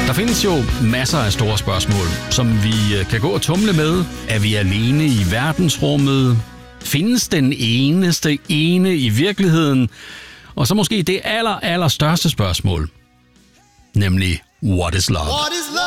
Der findes jo masser af store spørgsmål, som vi kan gå og tumle med. Er vi alene i verdensrummet? Findes den eneste ene i virkeligheden? Og så måske det allerstørste spørgsmål, nemlig what is love?